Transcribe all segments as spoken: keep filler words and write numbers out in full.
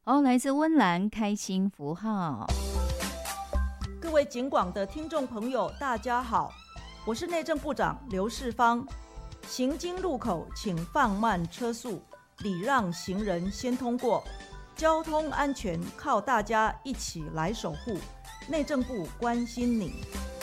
好，来自温岚开心符号。 各位警广的听众朋友，大家好，我是内政部长刘世芳。行经路口请放慢车速，礼让行人先通过。交通安全靠大家一起来守护，内政部关心你。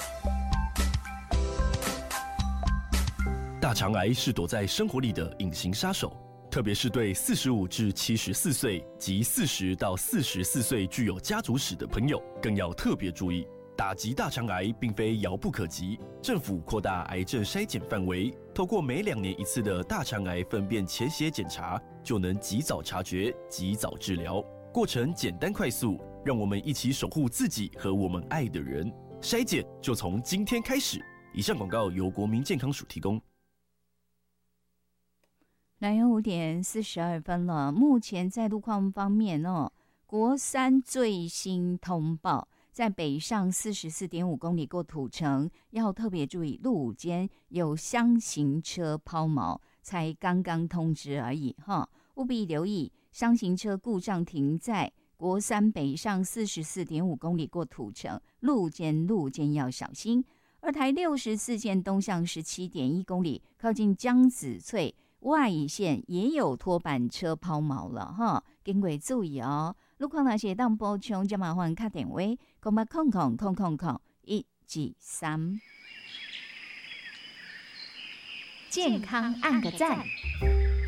大肠癌是躲在生活里的隐形杀手，特别是对四十五至七十四岁及四十到四十四岁具有家族史的朋友，更要特别注意。打击大肠癌并非遥不可及，政府扩大癌症筛检范围，透过每两年一次的大肠癌粪便潜血检查，就能及早察觉、及早治疗，过程简单快速，让我们一起守护自己和我们爱的人。筛检就从今天开始。以上广告由国民健康署提供。 来有五点四十二分了，目前在路况方面哦，国三最新通报。在北上 四十四点五 公里过土城，要特别注意路五间有厢型车抛锚，才刚刚通知而已哈，务必留意厢型车故障停在国三北上 四十四点五 公里过土城，路间路间要小心。二台六十四线东向 十七点一 公里，靠近江子翠外线也有拖板车抛锚了哈，经过注意哦。路况那些当补充，就麻烦打电话空八空空空空空一二三， 健康按个赞。